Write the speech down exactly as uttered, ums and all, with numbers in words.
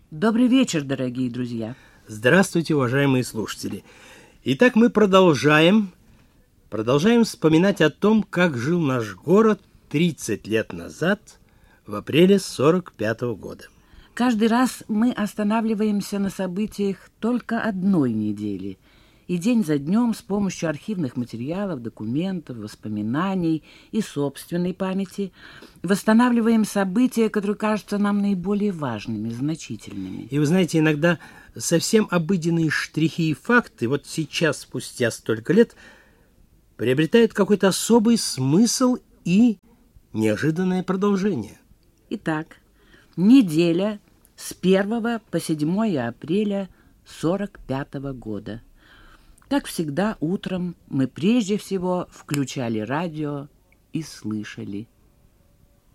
Добрый вечер, дорогие друзья. Здравствуйте, уважаемые слушатели. Итак, мы продолжаем, продолжаем вспоминать о том, как жил наш город тридцать лет назад, в апреле сорок пятого года. Каждый раз мы останавливаемся на событиях только одной недели. И день за днем с помощью архивных материалов, документов, воспоминаний и собственной памяти восстанавливаем события, которые кажутся нам наиболее важными, значительными. И вы знаете, иногда совсем обыденные штрихи и факты, вот сейчас, спустя столько лет, приобретают какой-то особый смысл и неожиданное продолжение. Итак, неделя с первого по седьмое апреля сорок пятого года. Как всегда, утром мы прежде всего включали радио и слышали.